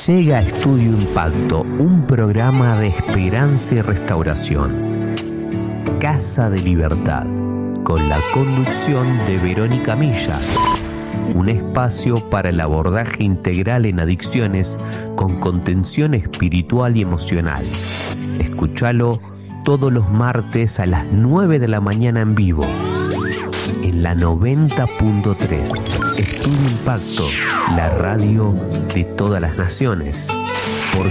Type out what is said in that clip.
Llega a Estudio Impacto, un programa de esperanza y restauración. Casa de Libertad, con la conducción de Verónica Milla. Un espacio para el abordaje integral en adicciones con contención espiritual y emocional. Escúchalo todos los martes a las 9 de la mañana en vivo. En la 90.3. Estudio Impacto, la radio de todas las naciones.